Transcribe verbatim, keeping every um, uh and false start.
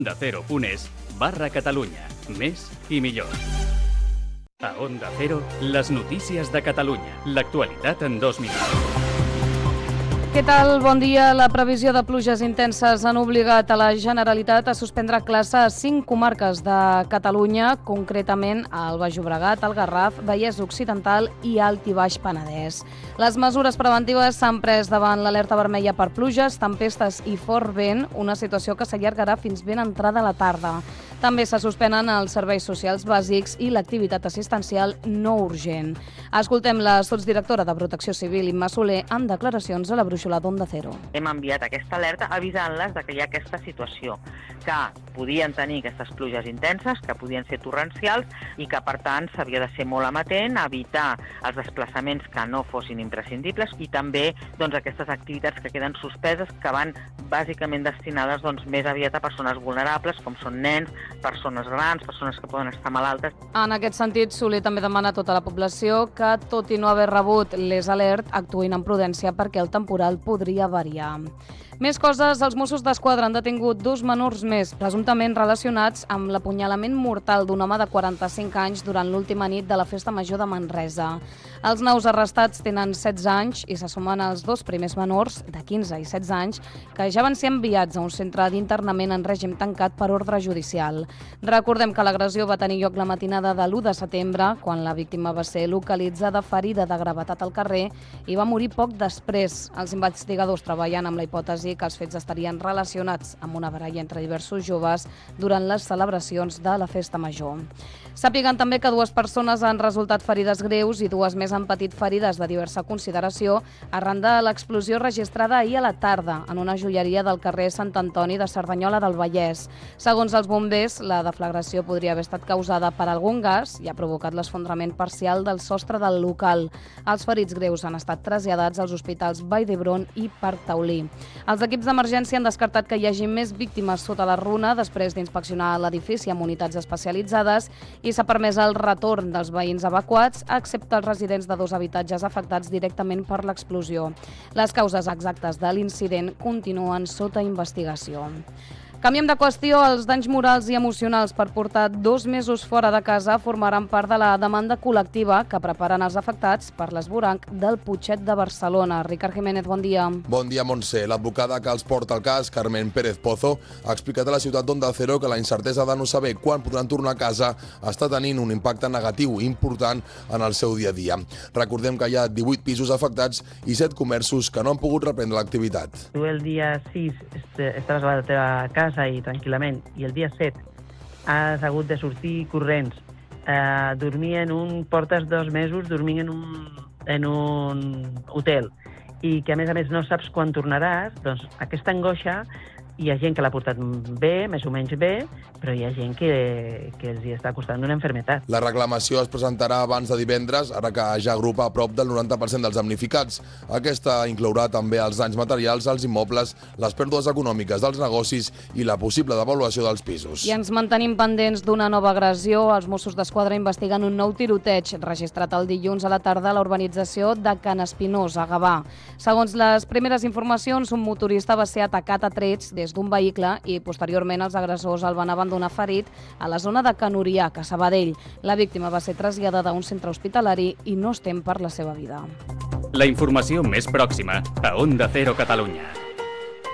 Onda Cero punt es barra Catalunya. Més i millor. A Onda Cero, les notícies de Catalunya. L'actualitat en dos minuts. Què tal? Bon dia. La previsió de pluges intenses han obligat a la Generalitat a suspendre classe a cinc comarques de Catalunya, concretament al Baix Llobregat, al Garraf, Vallès Occidental i Alt i Baix Penedès. Les mesures preventives s'han pres davant l'alerta vermella per pluges, tempestes i fort vent, una situació que s'allargarà fins ben entrada la tarda. També se suspenen els serveis socials bàsics i l'activitat assistencial no urgent. Escoltem la sotsdirectora de Protecció Civil, Imma Soler, en declaracions a la brúixola d'Onda Cero. Hem enviat aquesta alerta avisant-les que hi ha aquesta situació, que podien tenir aquestes pluges intenses, que podien ser torrencials i que, per tant, s'havia de ser molt amatent, evitar els desplaçaments que no fossin imprescindibles i també doncs, aquestes activitats que queden suspeses, que van bàsicament destinades doncs, més aviat a persones vulnerables, com són nens, persones grans, persones que poden estar malaltes. En aquest sentit, Soler també demana a tota la població que, tot i no haver rebut les alert, actuïn amb prudència perquè el temporal podria variar. Més coses, els Mossos d'Esquadra han detingut dos menors més, presumptament relacionats amb l'apunyalament mortal d'un home de quaranta-cinc anys durant l'última nit de la Festa Major de Manresa. Els nous arrestats tenen setze anys i se sumen als dos primers menors, de quinze i setze anys, que ja van ser enviats a un centre d'internament en règim tancat per ordre judicial. Recordem que l'agressió va tenir lloc la matinada de l'u de setembre, quan la víctima va ser localitzada ferida de gravetat al carrer i va morir poc després. Els investigadors treballen amb la hipòtesi que els fets estarien relacionats amb una baralla entre diversos joves durant les celebracions de la Festa Major. Sàpiguen també que dues persones han resultat ferides greus i dues més han patit ferides de diversa consideració arran de l'explosió registrada ahir a la tarda en una joieria del carrer Sant Antoni de Cerdanyola del Vallès. Segons els bombers, la deflagració podria haver estat causada per algun gas i ha provocat l'esfondrament parcial del sostre del local. Els ferits greus han estat traslladats als hospitals Vall d'Hebron i Parc Taulí. Els equips d'emergència han descartat que hi hagi més víctimes sota la runa després d'inspeccionar l'edifici amb unitats especialitzades i s'ha permès el retorn dels veïns evacuats, excepte els residents de dos habitatges afectats directament per l'explosió. Les causes exactes de l'incident continuen sota investigació. Canviem de qüestió. Els danys morals i emocionals per portar dos mesos fora de casa formaran part de la demanda col·lectiva que preparen els afectats per l'esvoranc del Putxet de Barcelona. Ricard Jiménez, bon dia. Bon dia, Montse. L'advocada que els porta el cas, Carmen Pérez Pozo, ha explicat a la ciutat d'Onda Cero que la incertesa de no saber quan podran tornar a casa està tenint un impacte negatiu important en el seu dia a dia. Recordem que hi ha divuit pisos afectats i set comerços que no han pogut reprendre l'activitat. Tu el dia sis estaves a la teva casa i tranquil·lament, i el dia set has hagut de sortir corrents, eh, dormir en un... portes dos mesos dormint en un, en un hotel i que a més a més no saps quan tornaràs, doncs aquesta angoixa hi ha gent que l'ha portat bé, més o menys bé, però hi ha gent que, que els hi està costant una malaltia. La reclamació es presentarà abans de divendres, ara que ja agrupa a prop del noranta per cent dels damnificats. Aquesta inclourà també els danys materials als immobles, les pèrdues econòmiques dels negocis i la possible devaluació dels pisos. I ens mantenim pendents d'una nova agressió. Els Mossos d'Esquadra investiguen un nou tiroteig registrat el dilluns a la tarda a la urbanització de Can Espinós, a Gavà. Segons les primeres informacions, un motorista va ser atacat a trets des d'un vehicle i posteriorment els agressors el van abandonar ferit a la zona de Can Oriac, a Sabadell. La víctima va ser traslladada a un centre hospitalari i no es tem per la seva vida. La informació més pròxima a Onda Cero Catalunya.